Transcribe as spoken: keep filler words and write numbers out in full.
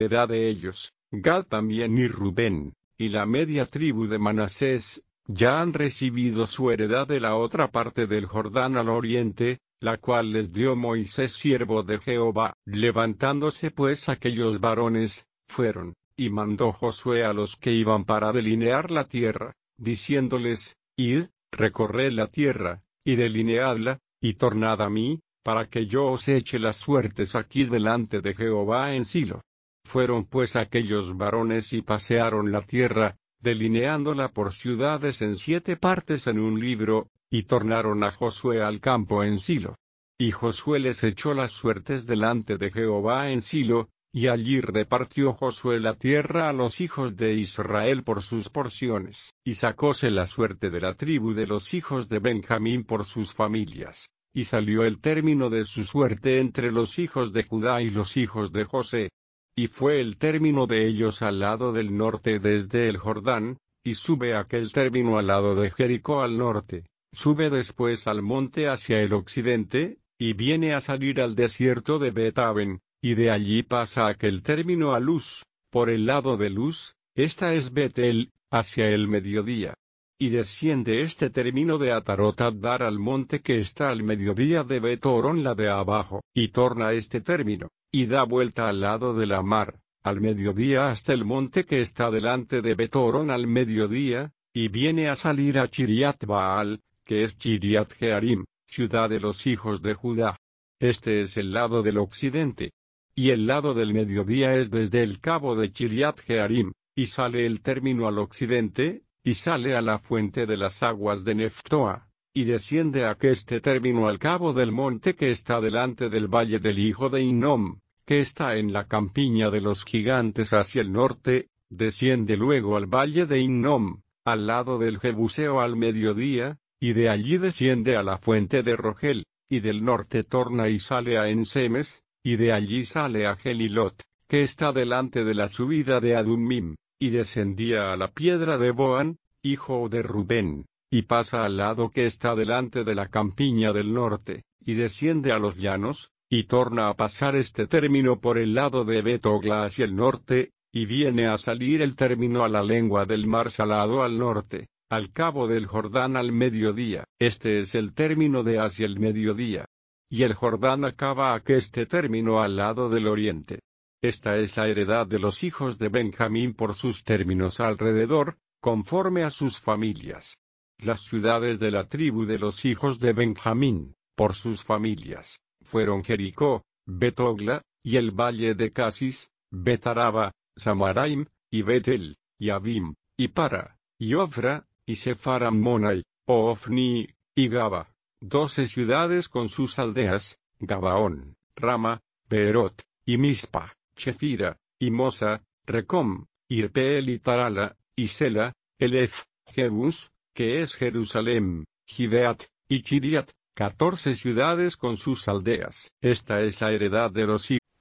heredad de ellos, Gad también y Rubén, y la media tribu de Manasés, ya han recibido su heredad de la otra parte del Jordán al oriente, la cual les dio Moisés siervo de Jehová. Levantándose pues aquellos varones, fueron, y mandó Josué a los que iban para delinear la tierra, diciéndoles, Id, recorred la tierra, y delineadla, y tornad a mí, para que yo os eche las suertes aquí delante de Jehová en Silo. Fueron pues aquellos varones y pasearon la tierra, delineándola por ciudades en siete partes en un libro, y tornaron a Josué al campo en Silo. Y Josué les echó las suertes delante de Jehová en Silo, y allí repartió Josué la tierra a los hijos de Israel por sus porciones, y sacóse la suerte de la tribu de los hijos de Benjamín por sus familias, y salió el término de su suerte entre los hijos de Judá y los hijos de José. Y fue el término de ellos al lado del norte desde el Jordán, y sube aquel término al lado de Jericó al norte, sube después al monte hacia el occidente, y viene a salir al desierto de Bet-aven, y de allí pasa aquel término a Luz, por el lado de Luz, esta es Betel, hacia el mediodía. Y desciende este término de Atarot-Addar al monte que está al mediodía de Bet-Horón la de abajo, y torna este término, y da vuelta al lado de la mar, al mediodía hasta el monte que está delante de Bet-Horón al mediodía, y viene a salir a Chiriat Baal, que es Chiriat Jearim, ciudad de los hijos de Judá. Este es el lado del occidente. Y el lado del mediodía es desde el cabo de Chiriat Jearim, y sale el término al occidente, y sale a la fuente de las aguas de Neftoa, y desciende a aqueste término al cabo del monte que está delante del valle del hijo de Hinnom, que está en la campiña de los gigantes hacia el norte, desciende luego al valle de Hinnom, al lado del Jebuseo al mediodía, y de allí desciende a la fuente de Rogel, y del norte torna y sale a Ensemes, y de allí sale a Gelilot, que está delante de la subida de Adummim, y descendía a la piedra de Boán, hijo de Rubén, y pasa al lado que está delante de la campiña del norte, y desciende a los llanos, y torna a pasar este término por el lado de Bet-Ogla hacia el norte, y viene a salir el término a la lengua del mar Salado al norte, al cabo del Jordán al mediodía. Este es el término de hacia el mediodía. Y el Jordán acaba aqueste término al lado del oriente. Esta es la heredad de los hijos de Benjamín por sus términos alrededor, conforme a sus familias. Las ciudades de la tribu de los hijos de Benjamín, por sus familias, fueron Jericó, Bet-Ogla, y el valle de Casis, Bet-Araba, Samaraim, y Betel, y Abim, y Para, y Ofra, y Sepharam-Monai, Ofni, y Gaba. Doce ciudades con sus aldeas, Gabaón, Rama, Beerot, y Mispa, Chefira, y Mosa, Recom, Irpeel y Tarala, y Sela, Elef, Jebus, que es Jerusalén, Gibeat, y Chiriat, catorce ciudades con sus aldeas. Esta es la heredad de los hijos